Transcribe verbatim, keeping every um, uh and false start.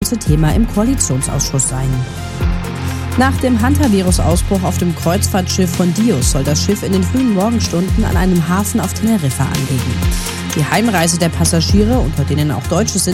große Thema im Koalitionsausschuss sein. Nach dem Hantavirus-Ausbruch auf dem Kreuzfahrtschiff von Dios soll das Schiff in den frühen Morgenstunden an einem Hafen auf Teneriffa anlegen. Die Heimreise der Passagiere, unter denen auch Deutsche sind,